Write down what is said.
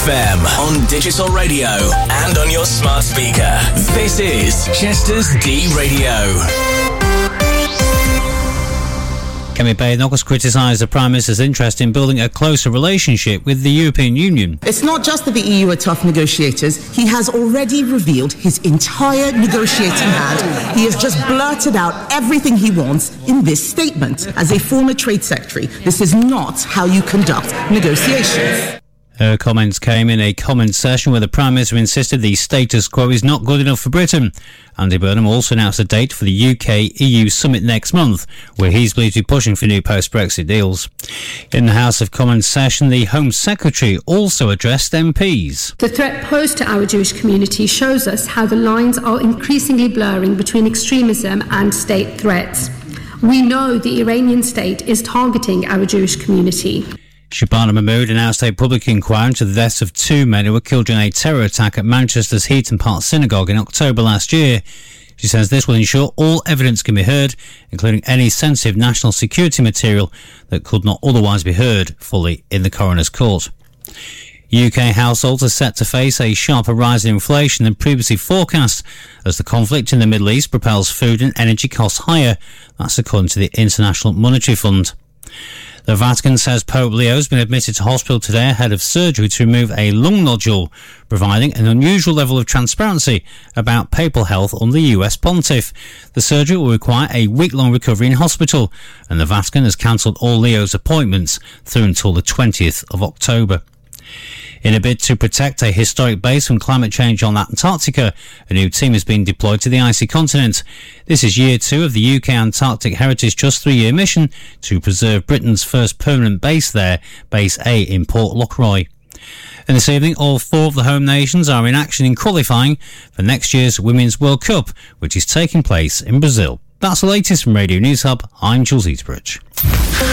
FM, on digital radio and on your smart speaker. This is Chester's D Radio. Kemi Badenoch criticised the Prime Minister's interest in building a closer relationship with the European Union. It's not just that the EU are tough negotiators. He has already revealed his entire negotiating hand. He has just blurted out everything he wants in this statement. As a former trade secretary, this is not how you conduct negotiations. Her comments came in a comment session where the Prime Minister insisted the status quo is not good enough for Britain. Andy Burnham also announced a date for the UK-EU summit next month, where he's believed to be pushing for new post-Brexit deals. In the House of Commons session, the Home Secretary also addressed MPs. The threat posed to our Jewish community shows us how the lines are increasingly blurring between extremism and state threats. We know the Iranian state is targeting our Jewish community. Shabana Mahmood announced a public inquiry into the deaths of two men who were killed in a terror attack at Manchester's Heaton Park Synagogue in October last year. She says this will ensure all evidence can be heard, including any sensitive national security material that could not otherwise be heard fully in the coroner's court. UK households are set to face a sharper rise in inflation than previously forecast as the conflict in the Middle East propels food and energy costs higher. That's according to the International Monetary Fund. The Vatican says Pope Leo has been admitted to hospital today ahead of surgery to remove a lung nodule, providing an unusual level of transparency about papal health under the US pontiff. The surgery will require a week-long recovery in hospital, and the Vatican has cancelled all Leo's appointments through until the 20th of October. In a bid to protect a historic base from climate change on Antarctica, a new team has been deployed to the icy continent. This is year 2 of the UK Antarctic Heritage Trust 3-year mission to preserve Britain's first permanent base there, Base A in Port Lockroy. And this evening, all 4 of the home nations are in action in qualifying for next year's Women's World Cup, which is taking place in Brazil. That's the latest from Radio News Hub. I'm Jules Eastbridge.